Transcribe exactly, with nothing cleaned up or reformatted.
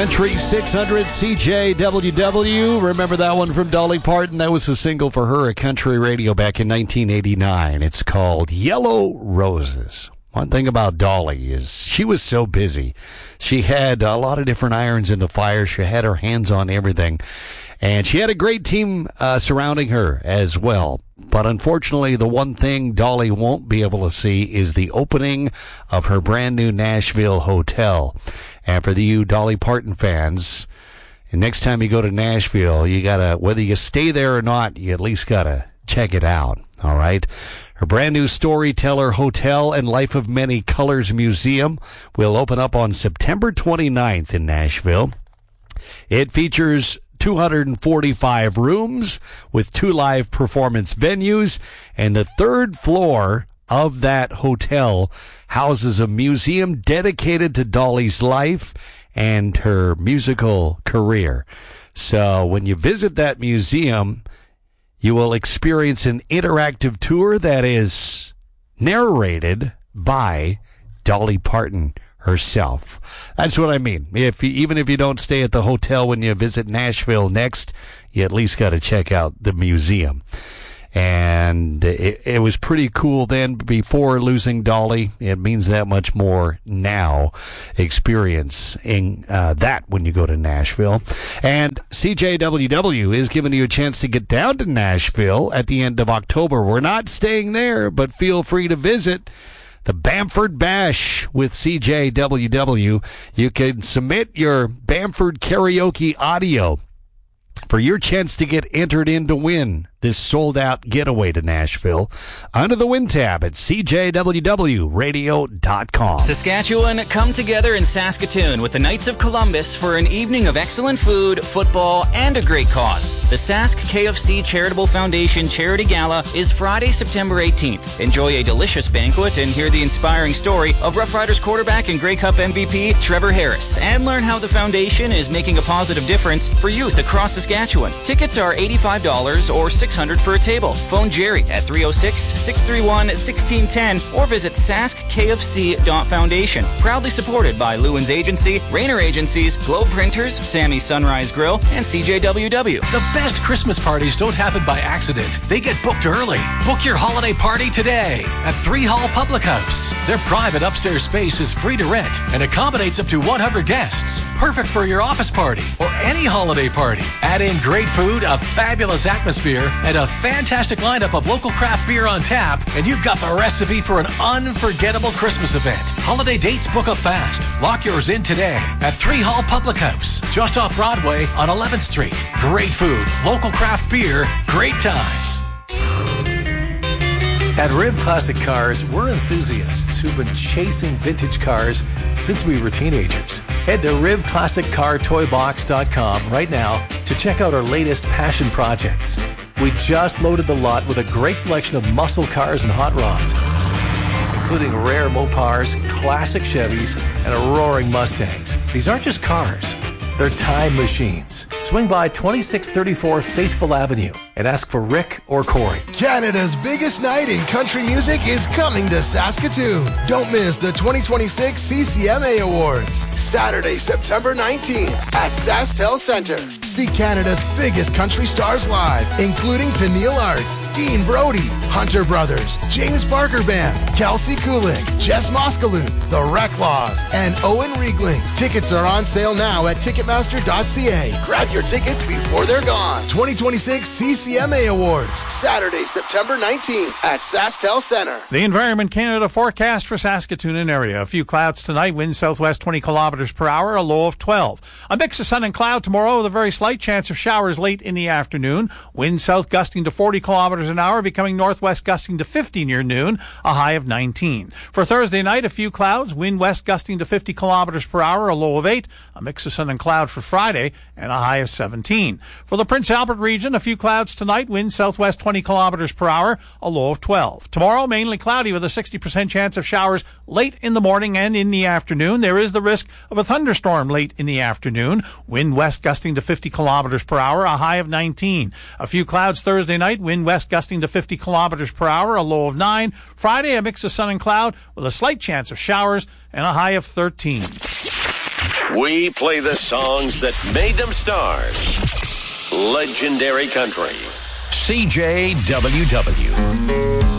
Country six hundred C J W W. Remember that one from Dolly Parton? That was a single for her at Country Radio back in nineteen eighty-nine. It's called Yellow Roses. One thing about Dolly is she was so busy. She had a lot of different irons in the fire. She had her hands on everything. And she had a great team uh, surrounding her as well. But unfortunately, the one thing Dolly won't be able to see is the opening of her brand new Nashville hotel. And for the you Dolly Parton fans, and next time you go to Nashville, you gotta, whether you stay there or not, you at least gotta check it out. All right. Her brand new Storyteller Hotel and Life of Many Colors Museum will open up on September twenty-ninth in Nashville. It features two hundred forty-five rooms with two live performance venues, and the third floor of that hotel houses a museum dedicated to Dolly's life and her musical career. So when you visit that museum, you will experience an interactive tour that is narrated by Dolly Parton herself. That's what I mean. If you, even if you don't stay at the hotel when you visit Nashville next, you at least got to check out the museum. And it, it was pretty cool then before losing Dolly. It means that much more now, experiencing uh, that when you go to Nashville. And C J W W is giving you a chance to get down to Nashville at the end of October. We're not staying there, but feel free to visit the Bamford Bash with C J W W. You can submit your Bamford karaoke audio for your chance to get entered in to win this sold-out getaway to Nashville under the win tab at C J W W radio dot com. Saskatchewan, come together in Saskatoon with the Knights of Columbus for an evening of excellent food, football, and a great cause. The Sask K F C Charitable Foundation Charity Gala is Friday, September eighteenth. Enjoy a delicious banquet and hear the inspiring story of Rough Riders quarterback and Grey Cup M V P Trevor Harris, and learn how the foundation is making a positive difference for youth across Saskatchewan. Tickets are eighty-five dollars or six hundred dollars for a table. Phone Jerry at three oh six, six three one, one six one zero or visit sask k f c dot foundation. Proudly supported by Lewin's Agency, Rayner Agencies, Globe Printers, Sammy's Sunrise Grill, and C J W W. The best Christmas parties don't happen by accident. They get booked early. Book your holiday party today at Three Hall Public House. Their private upstairs space is free to rent and accommodates up to one hundred guests. Perfect for your office party or any holiday party. Add in great food, a fabulous atmosphere, and a fantastic lineup of local craft beer on tap, and you've got the recipe for an unforgettable Christmas event. Holiday dates book up fast. Lock yours in today at Three Hall Public House, just off Broadway on eleventh Street. Great food, local craft beer, great times. At Riv Classic Cars, we're enthusiasts who've been chasing vintage cars since we were teenagers. Head to riv classic car toy box dot com right now to check out our latest passion projects. We just loaded the lot with a great selection of muscle cars and hot rods, including rare Mopars, classic Chevys, and roaring Mustangs. These aren't just cars, they're time machines. Swing by twenty-six thirty-four Faithful Avenue and ask for Rick or Corey. Canada's biggest night in country music is coming to Saskatoon. Don't miss the twenty twenty-six C C M A Awards, Saturday, September nineteenth at SaskTel Centre. See Canada's biggest country stars live, including Peniel Arts, Dean Brody, Hunter Brothers, James Barker Band, Kelsey Kulik, Jess Moskalut, The Recklaws, and Owen Riegling. Tickets are on sale now at ticketmaster dot c a. Grab your tickets before they're gone. twenty twenty-six C C M A Awards, Saturday, September nineteenth at SaskTel Centre. The Environment Canada forecast for Saskatoon and area. A few clouds tonight, wind southwest twenty kilometers per hour, a low of twelve. A mix of sun and cloud tomorrow with a very slight chance of showers late in the afternoon. Wind south gusting to forty kilometers an hour, becoming northwest gusting to fifty near noon, a high of nineteen. For Thursday night, a few clouds, wind west gusting to fifty kilometers per hour, a low of eight. A mix of sun and cloud for Friday, and a high of seventeen. For the Prince Albert region, a few clouds tonight, wind southwest twenty kilometers per hour, a low of twelve. Tomorrow, mainly cloudy with a sixty percent chance of showers late in the morning and in the afternoon. There is the risk of a thunderstorm late in the afternoon. Wind west gusting to fifty kilometers per hour, a high of nineteen. A few clouds Thursday night, wind west gusting to fifty kilometers per hour, a low of nine. Friday, a mix of sun and cloud with a slight chance of showers and a high of thirteen. We play the songs that made them stars. Legendary Country. C J W W.